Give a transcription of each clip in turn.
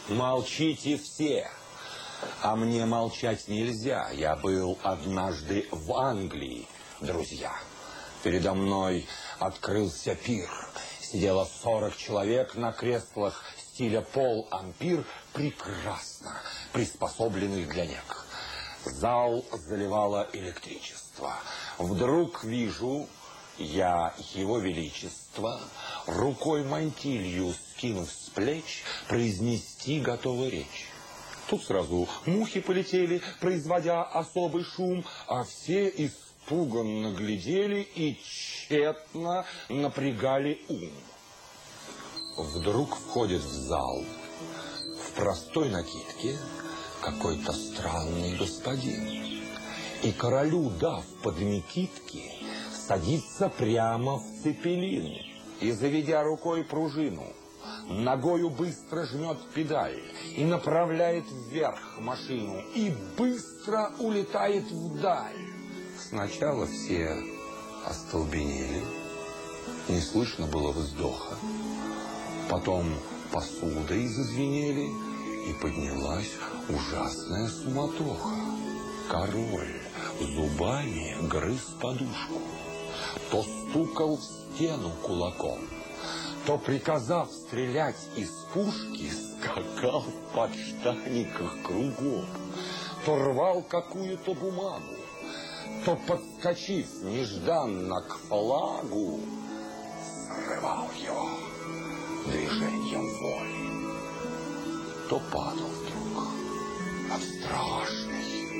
Молчите все. А мне молчать нельзя. Я был однажды в Англии, друзья. Передо мной открылся пир. Сидело 40 человек на креслах стиля пол-ампир, прекрасно приспособленных для нег. Зал заливало электричество. Вдруг вижу я его величество, рукой мантилью скинув с плеч, произнести готова речь. Тут сразу мухи полетели, производя особый шум, а все испуганно глядели и тщетно напрягали ум. Вдруг входит в зал в простой накидке какой-то странный господин. И королю, дав подмекитки, садится прямо в цепелин. И, заведя рукой пружину, ногою быстро жмет педаль и направляет вверх машину, и быстро улетает вдаль. Сначала все остолбенели, не слышно было вздоха. Потом посудой зазвенели, и поднялась ужасная суматоха. Король зубами грыз подушку, то стукал в стену кулаком, то, приказав стрелять из пушки, скакал в подштанниках кругом, то рвал какую-то бумагу, то, подскочив нежданно к флагу, срывал его движением воли, то падал вдруг от страшной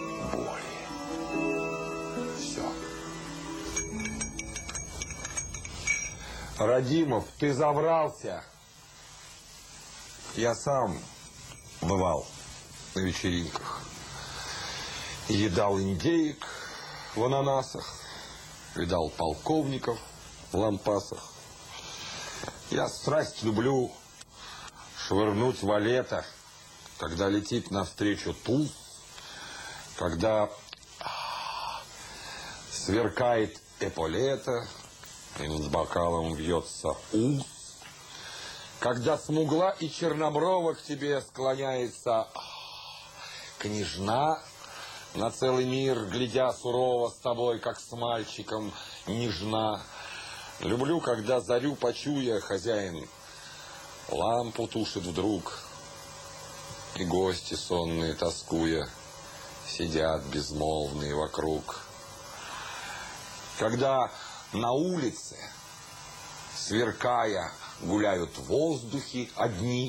боли. Все. Радимов, ты заврался. Я сам бывал на вечеринках. Едал индеек в ананасах, видал полковников в лампасах. Я страсть люблю швырнуть валета, когда летит навстречу туз, когда сверкает эполета, и над бокалом вьется ус, когда смугла и черноброва к тебе склоняется княжна, на целый мир, глядя сурово с тобой, как с мальчиком, нежна. Люблю, когда зарю почуя, хозяин лампу тушит вдруг, и гости сонные, тоскуя, сидят безмолвные вокруг. Когда на улице, сверкая, гуляют в воздухе одни,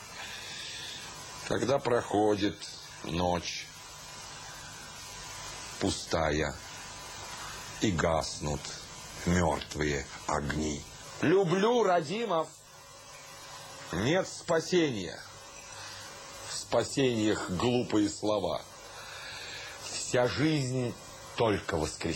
когда проходит ночь пустая и гаснут мертвые огни. Люблю, Радимов. Нет спасения. В спасениях глупые слова. Вся жизнь только воскресенье.